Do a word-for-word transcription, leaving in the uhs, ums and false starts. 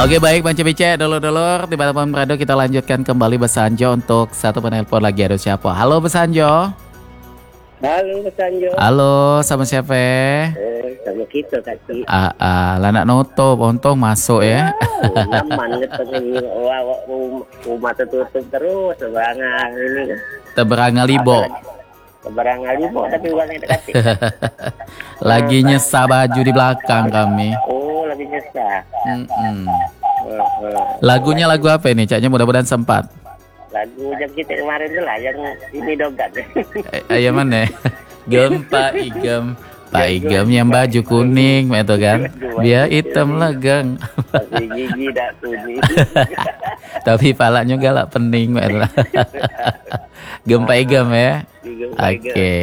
Oke baik Bang Cepice, dulur-dulur di Batam Radio kita lanjutkan kembali Besanjo untuk satu penelpon lagi, ada siapa? Halo Besanjo. Halo Mas Anjo. Halo, sama siapa? Eh, sama kita tadi. Ah, ah, lanak noto, untung masuk ya. Nyaman gitu nih, wah rumah tertutup terus seberangan ini. Teberanga libo. Seberangan libo tapi uangnya dekat. Lagi nyesah baju di belakang kami. Oh, lagi nyesah. Mm-mm. Lagunya lagu apa ini? Caknya mudah-mudahan sempat. Lagu jam kita kemarin tuh lah yang ini dogat. Ayah mana? Gempa igem, Pak Igem yang baju kuning, itu kan? Dia hitam legang. Tapi gigi dak kuning. Tapi palanya galak pening, Gempa igem ya. Oke. Okay.